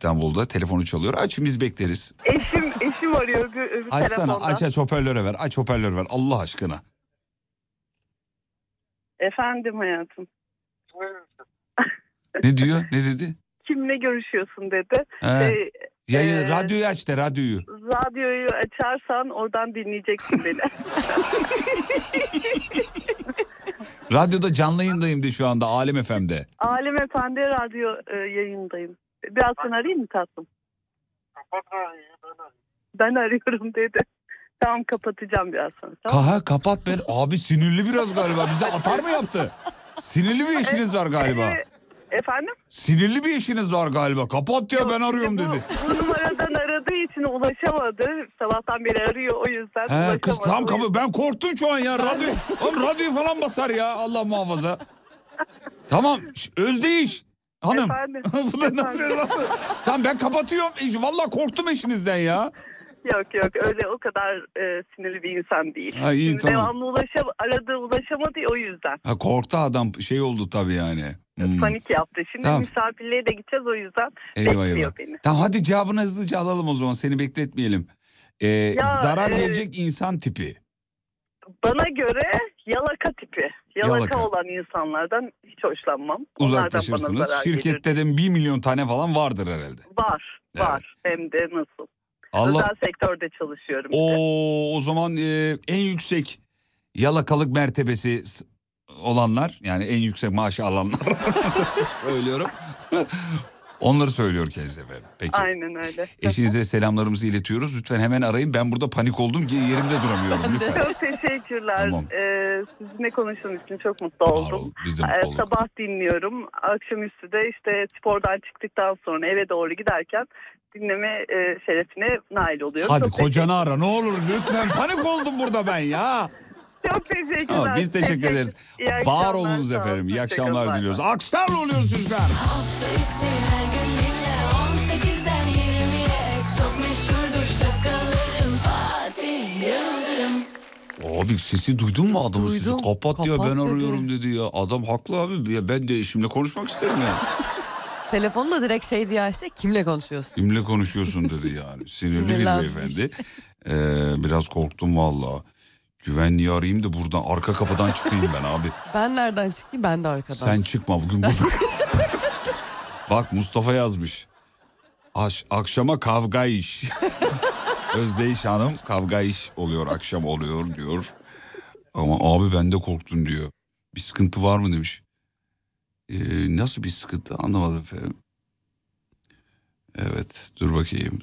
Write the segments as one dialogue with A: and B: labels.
A: İstanbul'da. Telefonu çalıyor. Açın, biz bekleriz.
B: Eşim arıyor öbür
A: Açsana,
B: telefonda.
A: aç hoparlöre ver. Aç hoparlöre ver Allah aşkına.
B: Efendim hayatım.
A: Ne diyor? Ne dedi?
B: Kimle görüşüyorsun dedi.
A: Radyoyu aç de, radyoyu.
B: Radyoyu açarsan oradan dinleyeceksin beni.
A: Radyoda canlı yayındayım de şu anda Alem FM'de.
B: Alem FM'de radyo yayındayım. Biraz sen arayayım mı tatlım? Ben arıyorum dedi. Tamam, kapatacağım biraz sonra. Tamam.
A: Kapat ben. Abi sinirli biraz galiba. Bize atar mı yaptı? Sinirli bir eşiniz var galiba.
B: Efendim?
A: Sinirli bir eşiniz var galiba. Kapat ya, ben arıyorum dedi.
B: Bu numaradan aradığı için ulaşamadı. Sabahtan beri arıyor, o yüzden ulaşamadı.
A: Kız tam kapı. Ben korktum şu an ya. Radyo falan basar ya. Allah muhafaza. Tamam. Özdeyiş. Hanım. Bu da nasıl? Tamam, ben kapatıyorum. Vallahi korktum eşinizden ya.
B: Yok öyle o kadar sinirli bir insan değil.
A: Ha, iyi, tamam.
B: Devamlı ulaşamadı o yüzden.
A: Korktu adam, şey oldu tabii yani.
B: Panik yaptı. Şimdi
A: tamam.
B: Misafirliğe de gideceğiz, o yüzden bekliyor beni.
A: Tamam, hadi cevabını hızlıca alalım o zaman, seni bekletmeyelim. Zarar gelecek insan tipi.
B: Bana göre yalaka tipi. Yalaka olan insanlardan hiç hoşlanmam.
A: Uzaklaşırsınız. Şirkette de 1 milyon tane falan vardır herhalde.
B: Var. Hem de nasıl. Özel sektörde çalışıyorum.
A: O zaman en yüksek yalakalık mertebesi olanlar, yani en yüksek maaşı alanlar söylüyorum. Onları söylüyor kendisi efendim. Peki.
B: Aynen öyle.
A: Eşinize selamlarımızı iletiyoruz. Lütfen hemen arayın. Ben burada panik oldum ki yerimde duramıyorum. Lütfen.
B: Çok teşekkürler. Tamam. Sizinle konuştuğum için çok mutlu oldum.
A: Biz de mutlu olduk.
B: Sabah dinliyorum. Akşamüstü de işte spordan çıktıktan sonra eve doğru giderken dinleme şerefine nail oluyorum.
A: Hadi kocanı ara ne olur lütfen. Panik oldum burada ben ya.
B: Çok teşekkürler.
A: Tamam, biz teşekkür ederiz. Var olunuz efendim. İyi akşamlar diliyoruz. Akşamlar oluyoruz çocuklar.
C: Hafta içi her gün dinle 18'den 20'ye çok meşhurdur şakalarım Fatih Yıldırım.
A: Abi sesi duydun mu adamı?
D: Duydum.
A: Sesi kapat ya, ben
D: dedi.
A: arıyorum dedi ya. Adam haklı abi. Ya ben de eşimle konuşmak isterim yani.
D: Telefonu da direkt şey diye açtı. Kimle konuşuyorsun?
A: Kimle konuşuyorsun dedi yani. Sinirli bir beyefendi. Biraz korktum valla. Güvenliği arayayım da buradan arka kapıdan çıkayım ben abi.
D: Ben nereden çıkayım? Ben de arkadan.
A: Sen çıkma bugün burada. Bak Mustafa yazmış. Akşama kavga iş. Özdeyiş Hanım, kavga iş oluyor, akşam oluyor diyor. Ama abi ben de korktum diyor. Bir sıkıntı var mı demiş. Nasıl bir sıkıntı anlamadım efendim. Evet dur bakayım.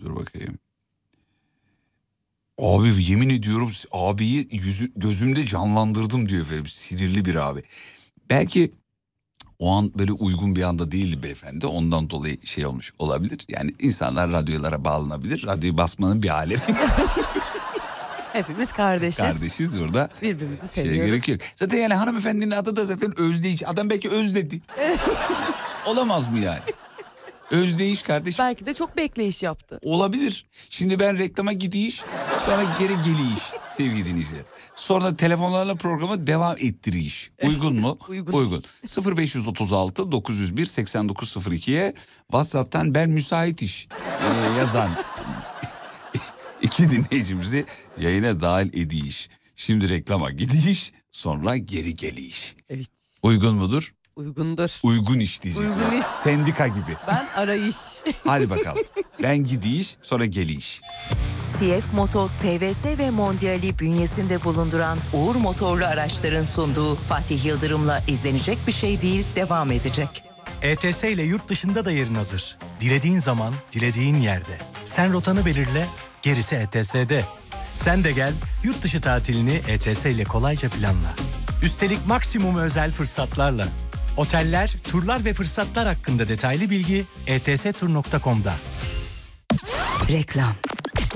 A: Abi yemin ediyorum abiyi gözümde canlandırdım diyor efendim. Sinirli bir abi. Belki o an böyle uygun bir anda değildi beyefendi. Ondan dolayı şey olmuş olabilir. Yani insanlar radyolara bağlanabilir. Radyoyu basmanın bir alemi.
D: Hepimiz kardeşiz.
A: Kardeşiz burada.
D: Birbirimizi seviyoruz.
A: Gerek yok. Zaten yani hanımefendinin adı da zaten Özdeyiş. Adam belki özledi. Olamaz mı yani? Özdeyiş kardeşim.
D: Belki de çok bekleyiş yaptı.
A: Olabilir. Şimdi ben reklama gidiş, sonra geri geliş sevgili dinleyiciler. Sonra telefonlarla programı devam ettiriş. Uygun mu? Uygun. 0536 901 8902'ye WhatsApp'tan ben müsait iş yazan iki dinleyicimizi yayına dahil ediş. Şimdi reklama gidiş, sonra geri geliş.
D: Evet.
A: Uygun mudur?
D: Uygundur.
A: Uygun iş diyeceğiz.
D: Uygun iş.
A: Sendika gibi.
D: Ben arayış.
A: Hadi bakalım. Ben gidiş, sonra geliş.
E: CF Moto, TVS ve Mondial'i bünyesinde bulunduran Uğur Motorlu Araçların sunduğu Fatih Yıldırım'la izlenecek bir şey değil, devam edecek.
F: ETS ile yurt dışında da yerin hazır. Dilediğin zaman, dilediğin yerde. Sen rotanı belirle, gerisi ETS'de. Sen de gel, yurt dışı tatilini ETS ile kolayca planla. Üstelik maksimum özel fırsatlarla. Oteller, turlar ve fırsatlar hakkında detaylı bilgi etstur.com'da.
E: Reklam.